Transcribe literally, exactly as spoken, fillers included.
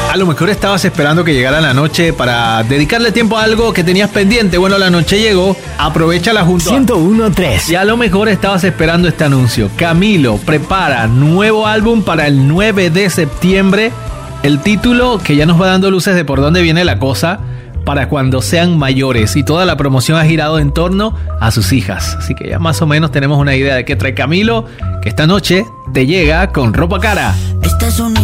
A lo mejor estabas esperando que llegara la noche para dedicarle tiempo a algo que tenías pendiente. Bueno, la noche llegó, aprovechala junto a ciento uno punto tres. Y a lo mejor estabas esperando este anuncio. Camilo prepara nuevo álbum para el nueve de septiembre. El título que ya nos va dando luces de por dónde viene la cosa para cuando sean mayores. Y toda la promoción ha girado en torno a sus hijas. Así que ya más o menos tenemos una idea de qué trae Camilo, que esta noche te llega con Ropa Cara. Esta es una